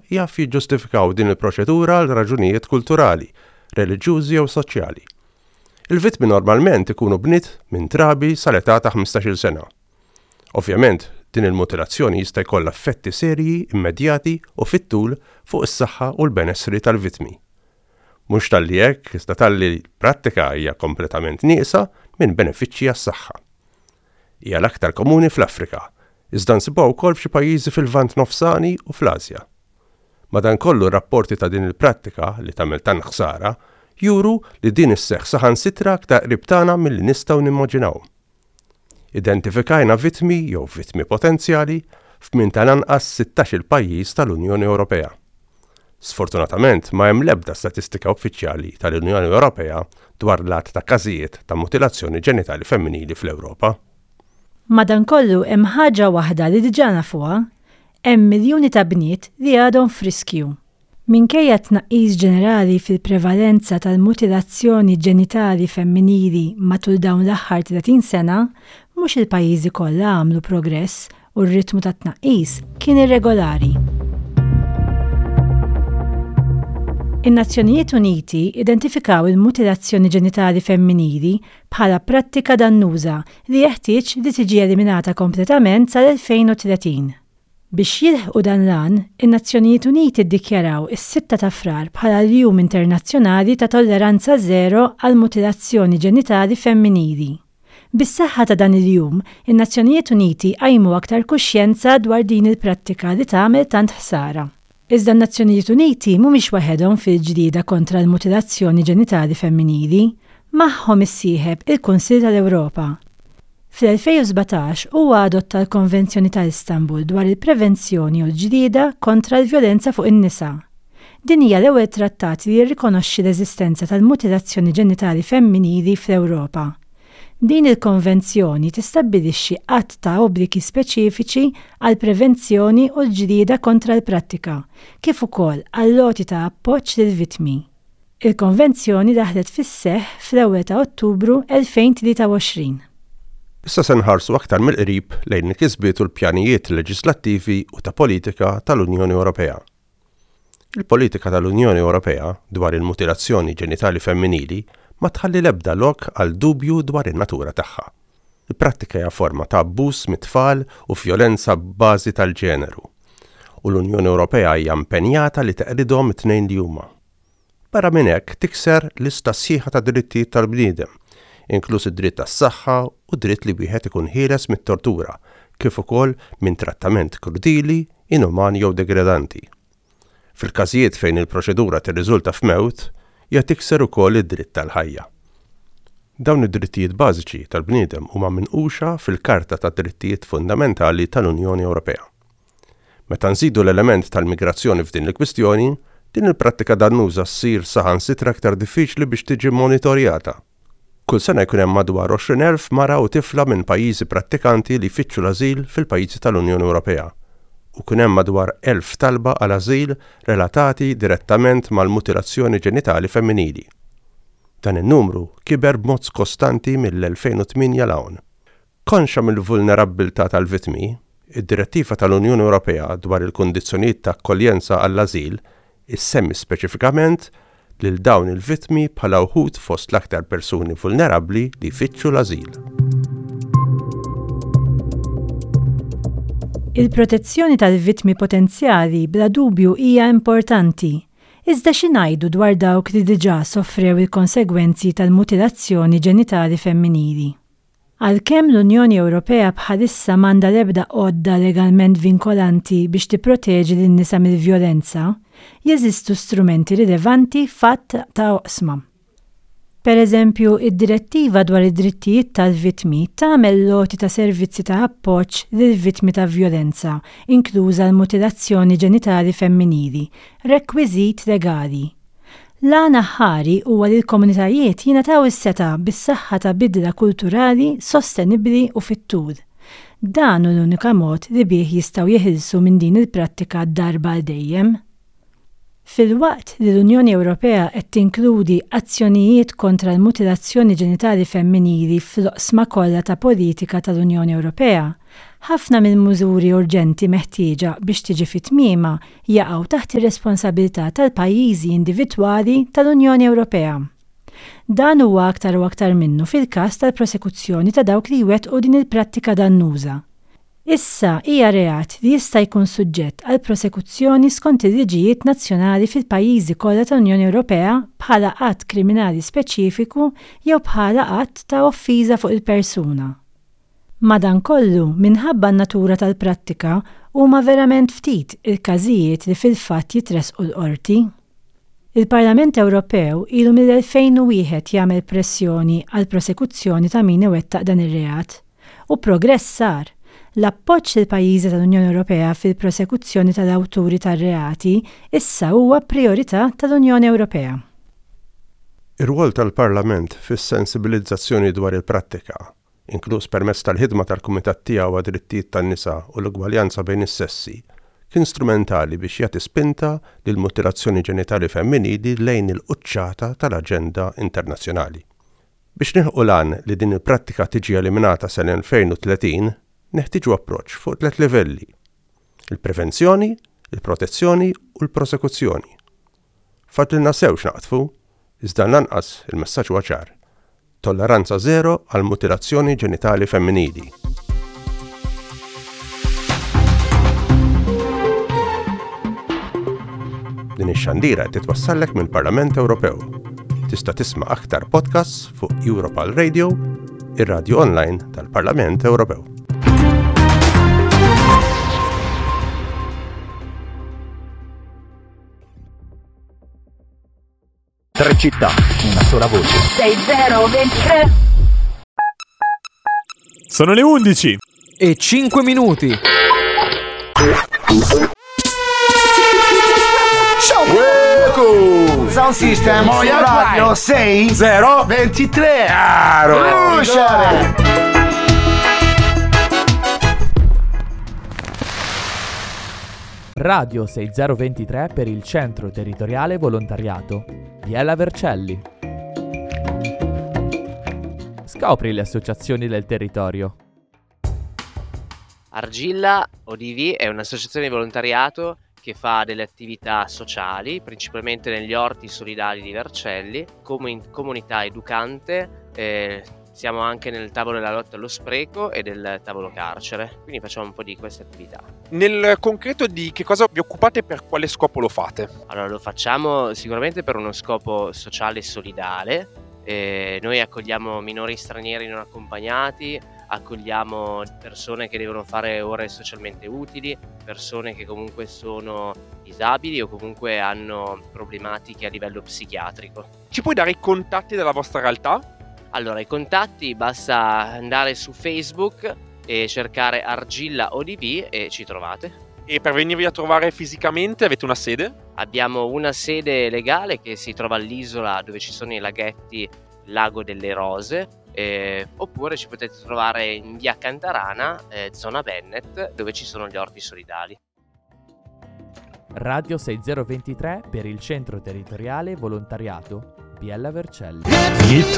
jaf jiġġustifikaw din il-proċedura għal raġunijiet kulturali, reliġjużi jew soċjali. Il-vittmi normalment ikunu bniet minn trabi sal-età ta' 15-il sena. Ovvjament, din il-mutilazzjoni jista' jkollha effetti serji, immedjati u fit-tul fuq is-saħħa u l-benessri tal-vittmi. Mhux talli hekk iżda talli l-prattika hija kompletament nieqsa minn benefiċċji għas-saħħa. Hija l-aktar komuni fl-Afrika, iżda nsibuha wkoll f'xi pajjiżi fil-Lvant Nofsani u fl-Asja. Madankollu r-rapporti ta' din il-prattika li tagħmel tan ħsara juru li din isseħħ saħansitra aktar qrib tagħna milli nistgħu nimmaġinaw. Identifikajna vittmi jew vittmi potenzjali f'minn tal-anqas 16-il pajjiż tal-Unjoni Ewropea. Sfortunatament ma hemm l-ebda statistika uffiċjali tal-Unjoni Ewropea dwar l-att ta' każijiet ta' mutilazzjoni ġenitali femminili fl-Ewropa. Madankollu hemm ħaġa waħda li diġà nafuha, hemm miljuni ta' bniet li għadhom f'riskju. Minkejja tnaqqis ġenerali fil-prevalenza tal-mutilazzjoni ġenitali femminili matul dawn l-aħħar 30 sena, mhux il-pajjiżi kollha għamlu progress u r-ritmu ta' tnaqqis kien irregolari. In-Nazzjonijiet Uniti identifikaw il-mutilazzjoni ġenitali femminili bħala prattika dannuża li jeħtieġ li tiġi eliminata kompletament sal-2030. Biex jilħqu dan l-għan, in-Nazzjonijiet Uniti ddikjaraw is-6 ta' Frar bħala l-Jum Internazzjonali ta' Tolleranza Zero għal mutilazzjoni ġenitali femminili. Bis-saħħa ta' dan il-jum, in-Nazzjonijiet Uniti għajmu aktar kuxjenza dwar din il-prattika li tagħmel tant ħsara. Iżda n-Nazzjonijiet Uniti mhumiex waħedhom fil-ġlieda kontra l-mutilazzjoni ġenitali femminili, magħhom issieħeb il-Kunsill tal-Ewropa. Fl-2017 huwa adotta l-Konvenzjoni ta' Istanbul dwar il-prevenzjoni u l-ġlieda kontra l-vjolenza fuq in-nisa. Din hija l-ewwel trattat li jirrikonoxxi l-eżistenza tal-mutilazzjoni ġenitali femminili fl-Ewropa. Din il-konvenzjoni tistabbilixxi qatt ta' obbligi speċifiċi għal prevenzjoni u l-ġlieda kontra l-prattika, kif ukoll għall-loti ta' appoġġ lill-vittmi. Il-konvenzjoni daħlet fis-seħħ fl-ewwel ta' Ottubru 2023. Issa se nħarsu aktar mill-qrib lejn il-kisbiet u l-pjanijiet leġislattivi u ta' politika tal-Unjoni Ewropea. Il-politika tal-Unjoni Ewropea dwar il-mutilazzjoni ġenitali femminili ma tħalli l-ebda lok għal dubju dwar in-natura tagħha. Il-prattika hija forma ta' abbuż mit-tfal u vjolenza b'bażi tal-ġeneru. U l-Unjoni Ewropea hija impenjata li teqridhom it-tnejn li huma. Barra minn hekk tikser lista sħiħa ta' drittijiet tal-bniedem, inkluż id-dritt tas-saħħa u dritt li wieħed ikun ħieles mit-tortura, kif ukoll minn trattament krudili, inumani jew degradanti. Fil-każijiet fejn il-proċedura tirriżulta f'mewt, hija tikser ukoll id-dritt tal-ħajja. Dawn id-drittijiet bażiċi tal-bniedem huma minquxa fil-Karta tad-Drittijiet Fundamentali tal-Unjoni Ewropea. Meta nżidu l-element tal-migrazzjoni f'din il-kwistjoni, din il-prattika dannuża ssir saħansitra aktar diffiċli biex tiġi monitorjata. Kull sena jkun hemm madwar 20,000 mara u tifla minn pajjiżi prattikanti li jfittxu l-ażil fil-pajjiżi tal-Unjoni Ewropea. U kun hemm madwar 1,000 talba għal ażil relatati direttament mal-mutilazzjoni ġenitali femminili. Dan in-numru kiber b'mod kostanti mill-2008 l-hawn. Konxa mill-vulnerabilità tal-vittmi, id-Direttiva tal-Unjoni Ewropea dwar il-kundizzjonijiet ta' akkoljenza għall-ażil issemmi speċifikament lil dawn il-vittmi bħala wħud fost l-aktar persuni vulnerabbli li jfittxu l-ażil. Il-protezzjoni tal-vittmi potenzjali bla dubju hija importanti. Iżda xi ngħidu dwar dawk li diġà soffrew il-konsegwenzi tal-mutilazzjoni ġenitali femminili. Għalkemm l-Unjoni Ewropea bħalissa m'għandha l-ebda għodda legalment vinkolanti biex tipproteġi lin-nisa mill-vjolenza, jeżistu strumenti rilevanti fatt ta' oqsma. Pereżempju, id-direttiva dwar id-drittijiet tal-vittmi tagħmel loti ta' servizzi ta' appoġġ lill-vittmi ta' vjolenza, inkluża l-mutilazzjoni ġenitali femminili, rekwiżit legali. L-għana ħari huwa li l-komunitajiet jingħataw is-seta' bis-saħħa ta' bidla kulturali sostenibbli u fit-tul. Dan hu l-unika mod li bih jistgħu jeħilsu minn din il-prattika darba għal dejjem. Fil-waqt li l-Unjoni Ewropea qed tinkludi azzjonijiet kontra l-mutilazzjoni ġenitali femminili fl-oqsma kollha ta' politika tal-Unjoni Ewropea, ħafna mill-mużuri urġenti meħtieġa biex tiġi fit-tmiema jaqgħu taħt ir-responsabilità tal-pajjiżi individwali tal-Unjoni Ewropea. Dan huwa aktar u aktar minnu fil-każ tal-prosekuzzjoni ta' dawk li jwettqu din il-prattika dannuża. Issa hija reat li jista' jkun suġġett għal prosekuzzjoni skont il-liġijiet nazzjonali fil-pajjiżi kollha tal-Unjoni Ewropea bħala qatt kriminali speċifiku jew bħala qatt ta' offiża fuq il-persuna. Madankollu, minħabba n-natura tal-prattika, huma verament ftit il-każijiet li fil-fatt jitresqu l-qorti. Il-Parlament Ewropew ilu mill-2001 jagħmel pressjoni għal prosekuzzjoni ta' min iwettaq dan ir-reat. U progress sar. L-appoġġ lill pajjiżi tal-Unjoni Ewropea fil-prosekuzzjoni tal-awturi tar-reati issa huwa priorità tal-Unjoni Ewropea. Ir-rwol tal-Parlament fis-sensibilizzazzjoni dwar il-prattika, inkluż permezz tal-ħidma tal-Kumitat tiegħu għad-drittijiet tan-nisa u l-ugwaljanza bejn is-sessi, kien strumentali biex jagħti spinta lil mutilazzjoni ġenitali femminili lejn il-quċċata tal-aġenda internazzjonali. Biex nieħu lan li din il-prattika tiġi eliminata sal-2030, neħtieġu approċċ fuq 3 livelli: il-prevenzjoni, il-protezzjoni u l-prosekuzzjoni. Fadlilna sewx naqtfu, iżda lanqas il-messaġġ huwa ċar: tolleranza żero għal mutilazzjoni ġenitali femminili. Din ix-xandira qed titwassallek mill-Parlament Ewropew. Tista' tisma' aktar podcasts fuq Europal Radio, ir-radju online tal-Parlament Ewropew. Tre città, una sola voce. 6023. Sono le 11 e 5 minuti. Sound System, radio 6023. Radio 6023 per il Centro Territoriale Volontariato Biella Vercelli. Scopri le associazioni del territorio. Argilla ODV è un'associazione di volontariato che fa delle attività sociali, principalmente negli orti solidali di Vercelli, come comunità educante. Siamo anche nel tavolo della lotta allo spreco e del tavolo carcere, quindi facciamo un po' di queste attività. Nel concreto di che cosa vi occupate e per quale scopo lo fate? Allora, lo facciamo sicuramente per uno scopo sociale e solidale. Noi accogliamo minori stranieri non accompagnati, accogliamo persone che devono fare ore socialmente utili, persone che comunque sono disabili o comunque hanno problematiche a livello psichiatrico. Ci puoi dare i contatti della vostra realtà? Allora, i contatti basta andare su Facebook e cercare Argilla ODV e ci trovate. E per venirvi a trovare fisicamente avete una sede? Abbiamo una sede legale che si trova all'isola dove ci sono i laghetti Lago delle Rose, oppure ci potete trovare in via Cantarana, zona Bennet, dove ci sono gli orti solidali. Radio 6023 per il Centro Territoriale Volontariato Biella Vercelli. Il